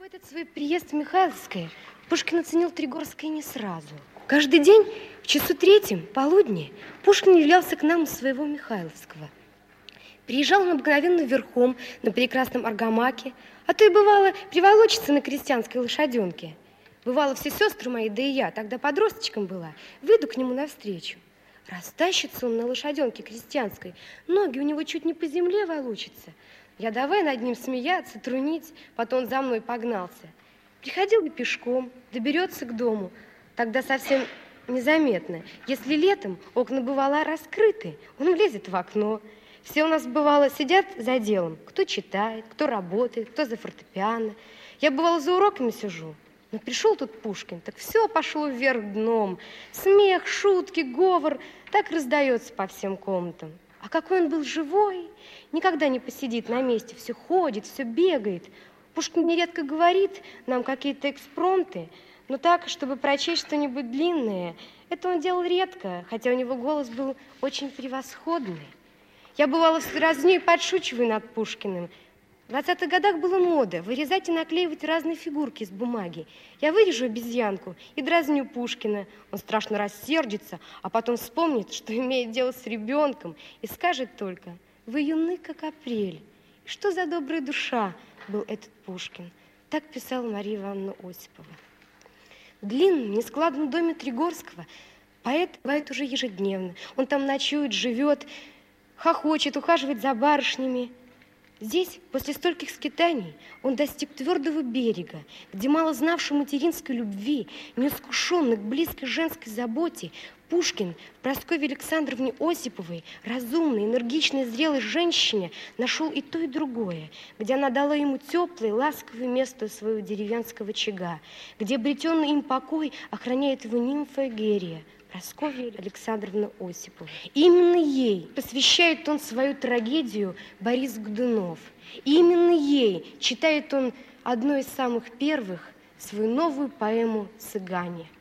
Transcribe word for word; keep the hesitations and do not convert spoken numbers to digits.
этот свой приезд в Михайловское Пушкин оценил Тригорское не сразу. Каждый день в часу третьем, полудне, Пушкин являлся к нам из своего Михайловского. Приезжал он обыкновенно верхом на прекрасном аргамаке, а то и бывало приволочится на крестьянской лошаденке. Бывало, все сестры мои, да и я, тогда подросточком была, выйду к нему навстречу. Растащится он на лошаденке крестьянской, ноги у него чуть не по земле волочатся. Я давай над ним смеяться, трунить, потом он за мной погнался. Приходил бы пешком, доберется к дому, тогда совсем незаметно. Если летом окна бывало раскрыты, он влезет в окно. Все у нас бывало сидят за делом, кто читает, кто работает, кто за фортепиано. Я бывало за уроками сижу. Но пришел тут Пушкин, так все пошло вверх дном. Смех, шутки, говор так раздается по всем комнатам. А какой он был живой, никогда не посидит на месте, все ходит, все бегает. Пушкин нередко говорит нам какие-то экспромты, но так, чтобы прочесть что-нибудь длинное, это он делал редко, хотя у него голос был очень превосходный. Я бывала с разнёй подшучиваю над Пушкиным. В двадцатых годах была мода вырезать и наклеивать разные фигурки из бумаги. Я вырежу обезьянку и дразню Пушкина. Он страшно рассердится, а потом вспомнит, что имеет дело с ребенком, и скажет только: «Вы юны, как апрель». И что за добрая душа был этот Пушкин. Так писала Мария Ивановна Осипова. В длинном, нескладном доме Тригорского поэт бывает уже ежедневно. Он там ночует, живет, хохочет, ухаживает за барышнями. Здесь, после стольких скитаний, он достиг твердого берега, где, мало знавший материнской любви, неискушенный к близкой женской заботе, Пушкин в Прасковье Александровне Осиповой, разумной, энергичной, зрелой женщине, нашел и то, и другое, где она дала ему теплое, ласковое место у своего деревенского очага, где обретенный им покой охраняет его нимфа Эгерия, Прасковья Александровна Осипова. Именно ей посвящает он свою трагедию «Борис Годунов». И именно ей читает он одну из самых первых свою новую поэму «Цыгане».